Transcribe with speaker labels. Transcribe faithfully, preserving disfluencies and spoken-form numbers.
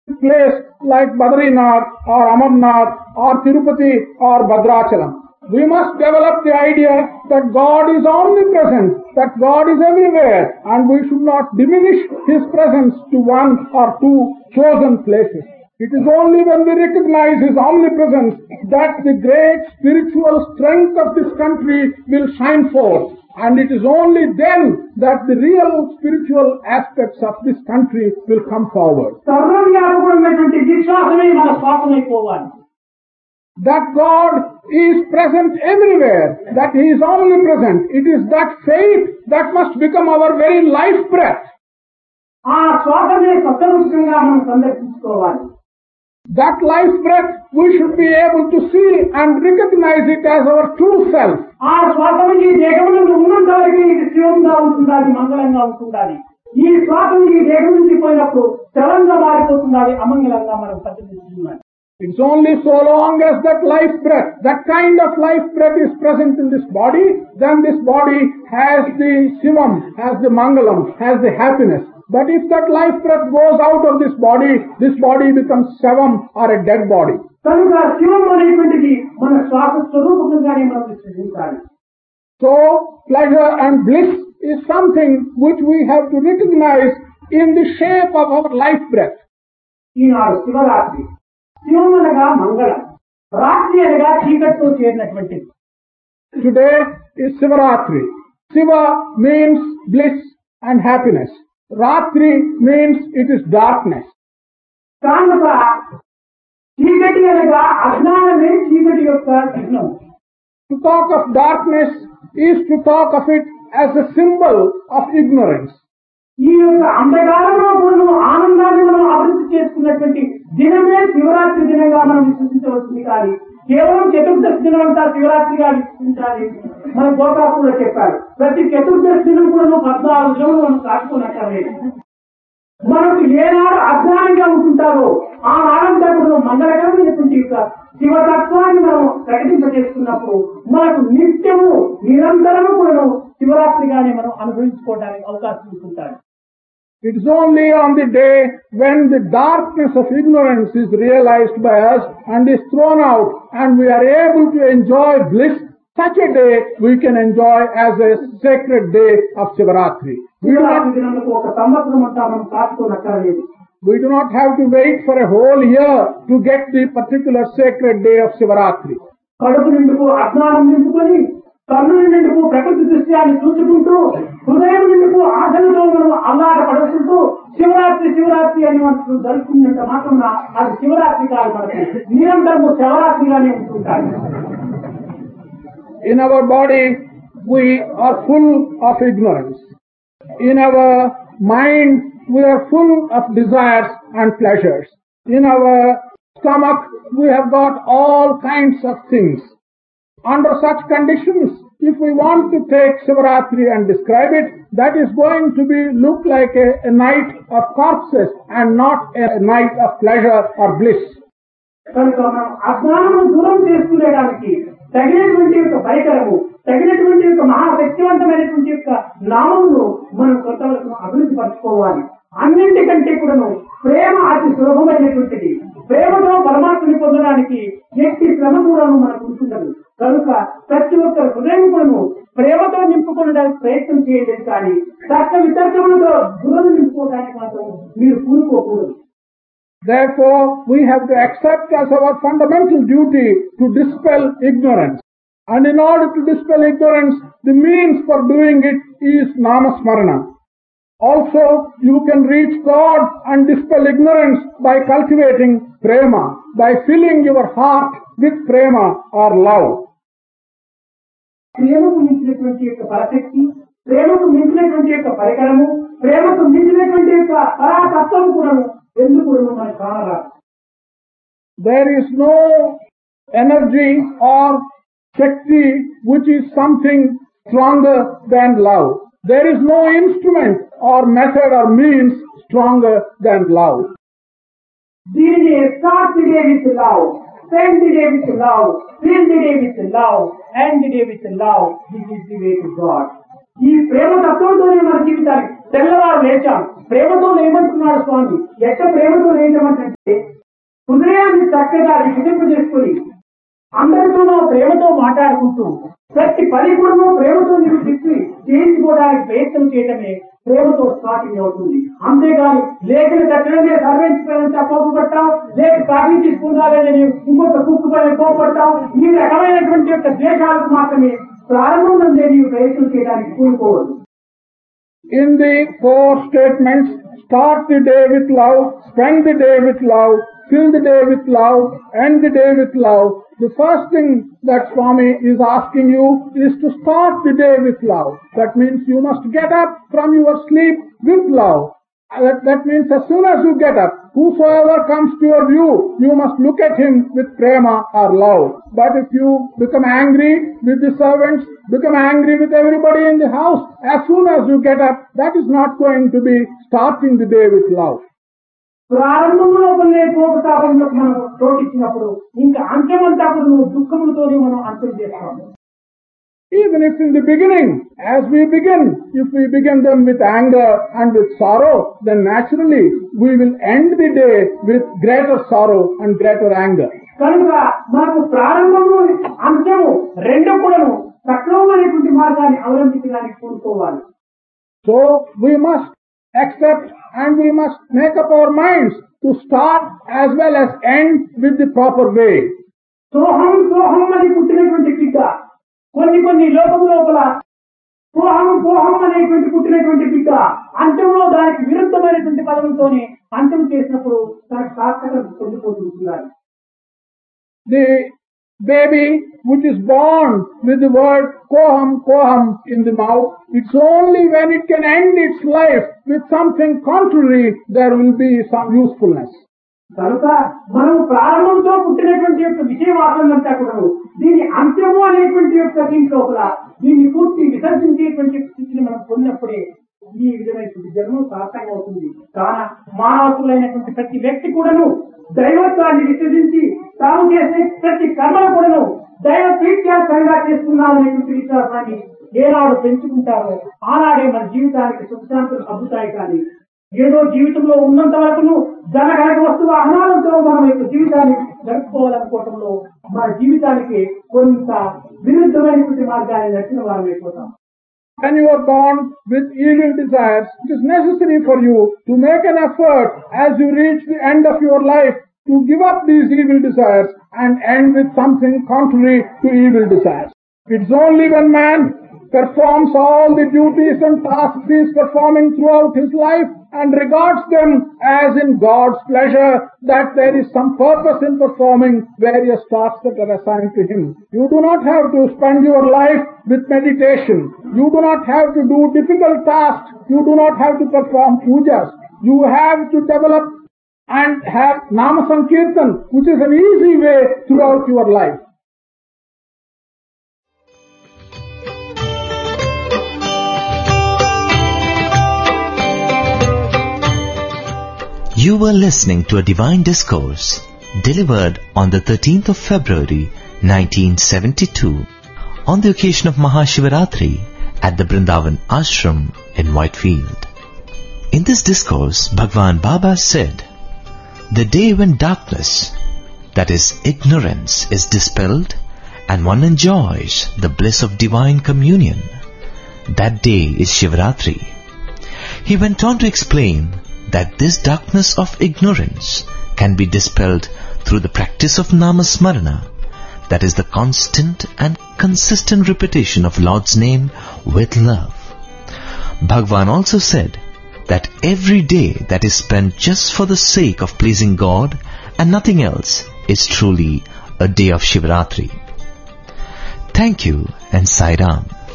Speaker 1: place like Badrinath or Amarnath or Tirupati or Bhadrachalam. We must develop the idea that God is omnipresent, that God is everywhere, and we should not diminish His presence to one or two chosen places. It is only when we recognize His omnipresence that the great spiritual strength of this country will shine forth. And it is only then that the real spiritual aspects of this country will come forward. That God is present everywhere, that He is omnipresent. It is that faith that must become our very life breath. That life breath we should be able to see and recognize it as our true self. It's only so long as that life breath, that kind of life breath is present in this body, then this body has the Shivam, has the Mangalam, has the happiness. But if that life breath goes out of this body, this body becomes Shavam or a dead body. So, pleasure and bliss is something which we have to recognize in the shape of our life breath. Today is Sivaratri. Siva means bliss and happiness. Ratri means it is darkness. To talk of darkness is to talk of it as a symbol of ignorance. కేవలం చతుర్దశి దినం అంతా శివరాత్రిగా విశ్వసించాలి. మన గోకాకుల్లో చెప్పారు, ప్రతి చతుర్దశి దినం కూడా పద్నాలుగు జన్మలు మనం కాచుకున్నట్లేదు. మనకు ఏనాడు అజ్ఞానంగా ఉంటుంటారో ఆ నాడంతా కూడా మంగళకరమైనటువంటి యొక్క శివతత్వాన్ని మనం ప్రకటింపజేస్తున్నప్పుడు మనకు నిత్యము నిరంతరము కూడా శివరాత్రిగానే మనం అనుభవించుకోవడానికి అవకాశం ఉంటుంటారు. It is only on the day when the darkness of ignorance is realized by us and is thrown out and we are able to enjoy bliss, such a day we can enjoy as a sacred day of Shivaratri. We do not, we do not have to wait for a whole year to get the particular sacred day of Shivaratri. కన్నుల నిండుకు ప్రకృతి దృశ్యాన్ని చూసుకుంటూ హృదయం నిండుకు ఆశలతో మనం అల్లాట పడుకుంటూ శివరాత్రి శివరాత్రి అని మనం జరుపుకున్నంత మాత్రమే అది శివరాత్రి కాదు, మనకి నిరంతరము శివరాత్రిగానే ఉంటుంటాయి. In our body we are full of ignorance. In our mind we are full of desires and pleasures. In our stomach we have got all kinds of things. Under such conditions, if we want to take Shivaratri and describe it, that is going to be look like a, a night of corpses and not a night of pleasure or bliss. తగినటువంటి యొక్క పరికరము, తగినటువంటి యొక్క మహాశక్తివంతమైనటువంటి యొక్క నామమును మనం కొంతవరకు అభివృద్ధి పరచుకోవాలి. అన్నింటికంటే కూడాను ప్రేమ అతి సులభమైనటువంటిది. ప్రేమతో పరమాత్మని పొందడానికి ఎట్టి శ్రమ కూడాను మనకు ఉంటుండదు. కనుక ప్రతి ఒక్క హృదయం కూడాను ప్రేమతో నింపుకోవడానికి ప్రయత్నం చేయలేదు, కానీ తర్క వితర్కములతో గురువును నింపుకోవడానికి మాత్రం మీరు పూనుకోకూడదు. Therefore, we have to accept as our fundamental duty to dispel ignorance. And in order to dispel ignorance, the means for doing it is Namasmarana. Also, you can reach God and dispel ignorance by cultivating prema, by filling your heart with prema or love. ప్రేమకు మించినటువంటి యొక్క పరశక్తి, ప్రేమకు మించినటువంటి యొక్క పరికరము, ప్రేమకు మించినటువంటి యొక్క పరాతత్వం కూడా ఎందుకు మనకు కానరాదు. There is no energy or shakti which is something stronger than love. There is no instrument or method or means stronger than love. దీనిని start the day with love, spend the day with love, fill the day with love, end the day with love. This is the way to God. ఈ ప్రేమ తత్వంతోనే మన జీవితాన్ని తెల్లవారు లేచాం, ప్రేమతో లేమంటున్నాడు స్వామి. ఎట్ట ప్రేమతో లేయమంటే హృదయాన్ని చక్కగా వికసింప చేసుకుని అందరితోనూ ప్రేమతో మాట్లాడుకుంటూ ప్రతి పని కూడా ప్రేమతో నిలిచి చేయించుకోవడానికి ప్రయత్నం చేయడమే ప్రేమతో స్టార్టింగ్ అవుతుంది. అంతేగాని లేఖను తట్టడమే సర్వెంట్స్ కోపపడతాం, లేక కాఫీ తీసుకుందాలని ఇంకొక కుక్కు పని కోపడతాం. ఈ రకమైనటువంటి యొక్క ద్వేషాలకు మాత్రమే ప్రారంభం నుండే నీవు ప్రయత్నం చేయడానికి కూడుకోవద్దు.
Speaker 2: In the four statements, start the day with love, spend the day with love, fill the day with love, end the day with love. The first thing that Swami is asking you is to start the day with love. That means you must get up from your sleep with love. That, that means as soon as you get up, whosoever comes to your view, you must look at him with prema or love. But if you become angry with the servants, become angry with everybody in the house, as soon as you get up, that is not going to be starting the day with love.
Speaker 1: ప్రారంభంలో కొన్ని కోపతాపంలోకి మనం చోటిచ్చినప్పుడు ఇంకా అంత్యమంతా కూడా నువ్వు దుఃఖములతోనే మనం అంతం చేస్తాము.
Speaker 2: Even if in the beginning, as we begin, if we begin them with anger and with sorrow, then naturally we will end the day with greater sorrow and greater anger.
Speaker 1: కనుక మనకు ప్రారంభము అంత్యము రెండు కూడాను సక్రమమైనటువంటి మార్గాన్ని అవలంబించడానికి కూడుకోవాలి.
Speaker 2: So we must accept and we must make up our minds to start as well as end with the proper way.
Speaker 1: సోహం సోహం అని పుట్టినటువంటి బిడ్డ కొన్ని కొన్ని లోకం లోపల సోహం సోహం అనేటువంటి పుట్టినటువంటి బిడ్డ అంత్యంలో దానికి విరుద్ధమైనటువంటి పదములతోనే అంత్యం చేసినప్పుడు దానికి సార్థకత పొందిపోతుంటున్నారు.
Speaker 2: The baby which is born with the word koham koham in the mouth, it's only when it can end its life with something contrary there will be some usefulness.
Speaker 1: కనుక మనం ప్రారంభంతో పుట్టినటువంటి యొక్క విషయవాసనంతా కూడా దీని అంత్యము అనేటువంటి యొక్క దీంట్లో కూడా దీన్ని పూర్తి విసర్జించేటువంటి స్థితిని మనం పొందినప్పుడే ఈ విధమైనటువంటి జన్మం సార్థకం అవుతుంది. కాన మానవతులైనటువంటి ప్రతి వ్యక్తి కూడాను దైవత్వాన్ని విసర్జించి తాము చేసే ప్రతి కర్మను కూడాను దైవ ప్రీత్యార్థంగా చేస్తున్నామనేటువంటి విశ్వాసాన్ని ఏనాడు పెంచుకుంటారో ఆనాడే మన జీవితానికి సుఖశాంతులు అబ్బుతాయి. కానీ ఏదో జీవితంలో ఉన్నంత వరకును ధనగనక వస్తువు అహనాలంతో మనం యొక్క జీవితాన్ని జరుపుకోవాలనుకోవటంలో మన జీవితానికి కొంత విరుద్ధమైనటువంటి మార్గాన్ని నచ్చిన వారం అయిపోతాం.
Speaker 2: When you are born with evil desires, it is necessary for you to make an effort as you reach the end of your life to give up these evil desires and end with something contrary to evil desires. It's only when man performs all the duties and tasks he is performing throughout his life and regards them as in God's pleasure that there is some purpose in performing various tasks that are assigned to him. You do not have to spend your life with meditation. You do not have to do difficult tasks. You do not have to perform pujas. You have to develop and have Nama Sankirtan, which is an easy way throughout your life.
Speaker 3: You were listening to a divine discourse delivered on the thirteenth of February nineteen seventy-two on the occasion of Mahashivaratri at the Vrindavan Ashram in Whitefield. In this discourse, Bhagwan Baba said, "The day when darkness, that is ignorance, is dispelled and one enjoys the bliss of divine communion, that day is Shivaratri." He went on to explain that this darkness of ignorance can be dispelled through the practice of Namasmarana, that is the constant and consistent repetition of Lord's name with love. Bhagwan also said that every day that is spent just for the sake of pleasing God and nothing else is truly a day of Shivaratri. Thank you and Sai Ram.